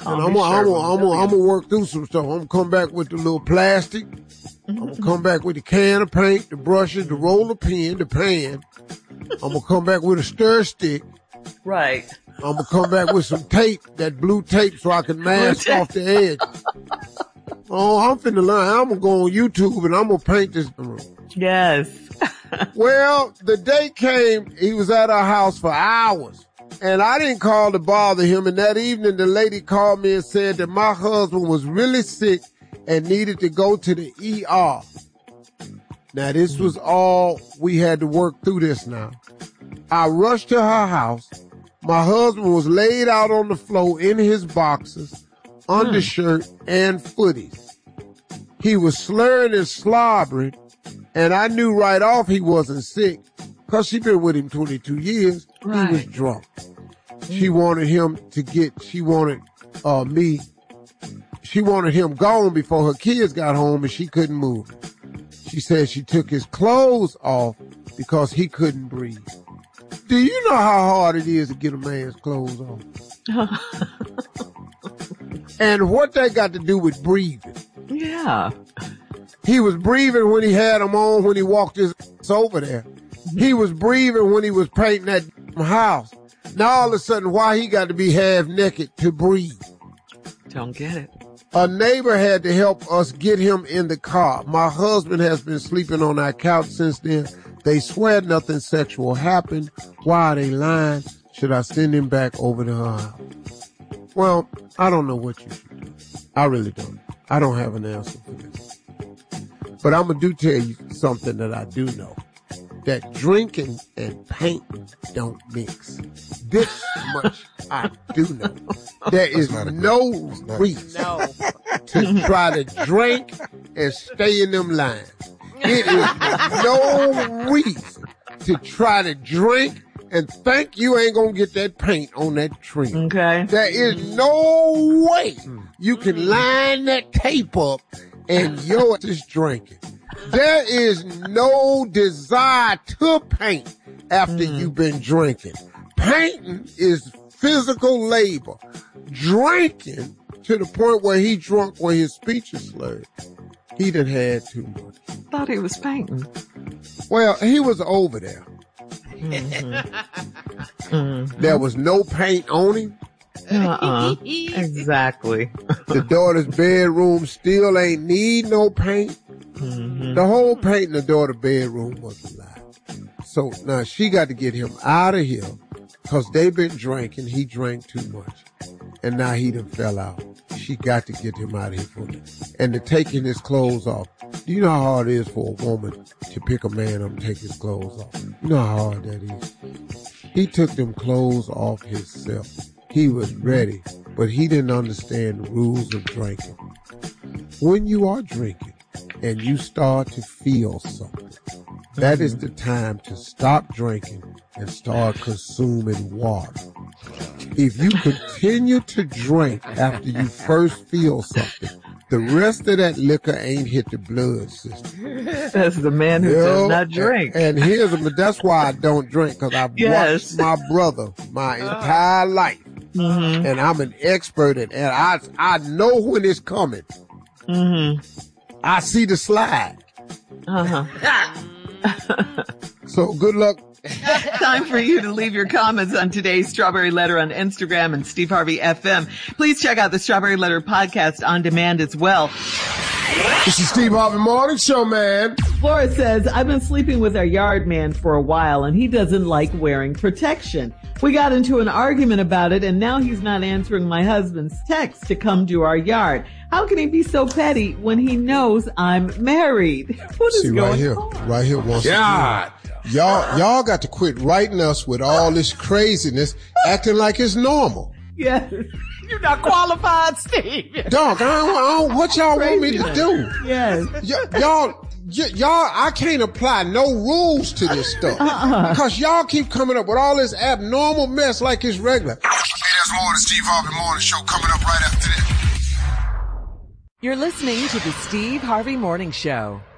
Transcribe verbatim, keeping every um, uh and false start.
And I'm going to work through some stuff. I'm going to come back with the little plastic. I'm going to come back with the can of paint, the brushes, the roller pen, the pan. I'm going to come back with a stir stick. Right. I'm going to come back with some tape, that blue tape, so I can mask off the edge. Oh, I'm finna learn. I'm going to go on YouTube and I'm going to paint this room. Yes. Well, the day came, he was at our house for hours. And I didn't call to bother him. And that evening, the lady called me and said that my husband was really sick and needed to go to the E R. Now, this was all, we had to work through this now. I rushed to her house. My husband was laid out on the floor in his boxers, undershirt, and footies. He was slurring and slobbering, and I knew right off he wasn't sick, because she'd been with him twenty-two years. Right. He was drunk. She wanted him to get, she wanted uh, me, she wanted him gone before her kids got home, and she couldn't move. She said she took his clothes off because he couldn't breathe. Do you know how hard it is to get a man's clothes off? And what that got to do with breathing? Yeah. He was breathing when he had them on, when he walked his ass over there. He was breathing when he was painting that house. Now all of a sudden, why he got to be half naked to breathe? Don't get it. A neighbor had to help us get him in the car. My husband has been sleeping on our couch since then. They swear nothing sexual happened. Why are they lying? Should I send him back over to her house? Well, I don't know what you should do. I really don't. I don't have an answer for this. But I'm going to do tell you something that I do know. That drinking and painting don't mix. This much I do know. There is no reason no. to try to drink and stay in them lines. It is no reason to try to drink and think you ain't gonna get that paint on that tree. Okay. There is no way you can line that tape up and yours is drinking. There is no desire to paint after mm. you've been drinking. Painting is physical labor. Drinking to the point where he drunk where his speech is slurred. He done had too much. Thought he was painting. Well, he was over there. Mm-hmm. Mm-hmm. There was no paint on him. Uh-uh. Exactly. The daughter's bedroom still ain't need no paint. Mm-hmm. The whole paint in the daughter's bedroom was a lie. So now she got to get him out of here because they been drinking. He drank too much. And now he done fell out. She got to get him out of here for me. And to taking his clothes off. Do you know how hard it is for a woman to pick a man up and take his clothes off? You know how hard that is? He took them clothes off himself. He was ready, but he didn't understand the rules of drinking. When you are drinking and you start to feel something, that mm-hmm. is the time to stop drinking and start consuming water. If you continue to drink after you first feel something, the rest of that liquor ain't hit the blood system. That's the man who you does know, not drink. And, and here's a, that's why I don't drink, because I've yes. watched my brother my entire life. Mm-hmm. And I'm an expert at it. And I, I know when it's coming. Mm-hmm. I see the slide. Uh-huh. So good luck. Time for you to leave your comments on today's Strawberry Letter on Instagram and Steve Harvey F M. Please check out the Strawberry Letter podcast on demand as well. This is Steve Harvey Morning Show, man. Flora says, I've been sleeping with our yard man for a while and he doesn't like wearing protection. We got into an argument about it and now he's not answering my husband's text to come to our yard. How can he be so petty when he knows I'm married? What is See, going right here, on? right here once God. Y'all, y'all got to quit writing us with all this craziness, acting like it's normal. Yes. You're not qualified, Steve. Dog, I don't, I don't, what y'all want me to do? Yes. Y- y'all, y- y'all, I can't apply no rules to this stuff. Uh-uh. Because y'all keep coming up with all this abnormal mess like it's regular. Hey, there's more of the Steve Harvey Morning Show coming up right after this. You're listening to the Steve Harvey Morning Show.